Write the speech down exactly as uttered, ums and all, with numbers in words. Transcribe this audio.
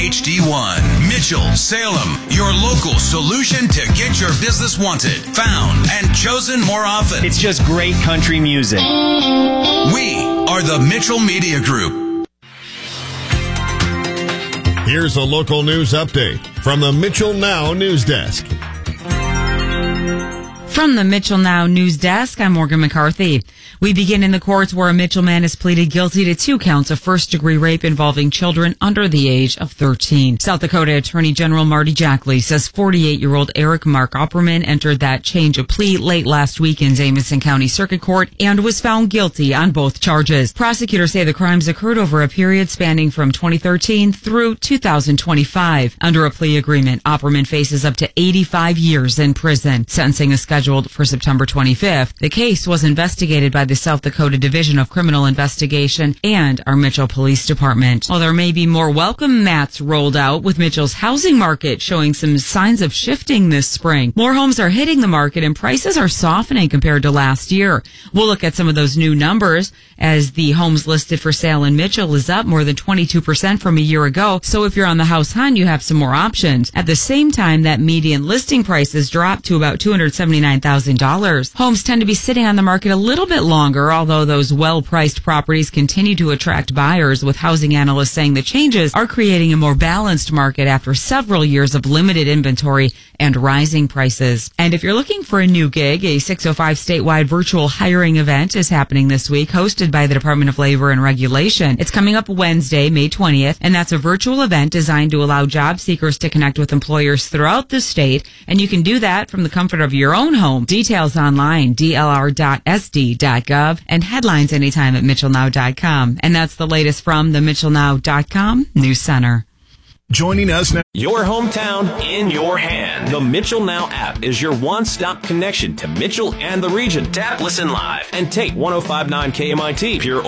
H D one, Mitchell, Salem, your local solution to get your business wanted, found, and chosen more often. It's just great country music. We are the Mitchell Media Group. Here's a local news update from the Mitchell Now News Desk. From the Mitchell Now News Desk, I'm Morgan McCarthy. We begin in the courts where a Mitchell man has pleaded guilty to two counts of first-degree rape involving children under the age of thirteen. South Dakota Attorney General Marty Jackley says forty-eight-year-old Eric Mark Opperman entered that change of plea late last week in Jamison County Circuit Court and was found guilty on both charges. Prosecutors say the crimes occurred over a period spanning from twenty thirteen through two thousand twenty-five. Under a plea agreement, Opperman faces up to eighty-five years in prison. Sentencing is scheduled for September twenty-fifth. The case was investigated by the South Dakota Division of Criminal Investigation and our Mitchell Police Department. While there may be more welcome mats rolled out, with Mitchell's housing market showing some signs of shifting this spring. More homes are hitting the market and prices are softening compared to last year. We'll look at some of those new numbers as the homes listed for sale in Mitchell is up more than twenty-two percent from a year ago. So if you're on the house hunt, you have some more options. At the same time, that median listing prices dropped to about two hundred seventy-nine thousand dollars. Homes tend to be sitting on the market a little bit longer, although those well-priced properties continue to attract buyers, with housing analysts saying the changes are creating a more balanced market after several years of limited inventory and rising prices. And if you're looking for a new gig, a six oh five statewide virtual hiring event is happening this week, hosted by the Department of Labor and Regulation. It's coming up Wednesday, May twentieth, and that's a virtual event designed to allow job seekers to connect with employers throughout the state, and you can do that from the comfort of your own home. Details online, d l r dot s d dot gov, and headlines anytime at mitchell now dot com. And that's the latest from the mitchell now dot com News Center. Joining us now. Your hometown in your hand. The Mitchell Now app is your one-stop connection to Mitchell and the region. Tap, listen live, and take one oh five point nine K M I T, pure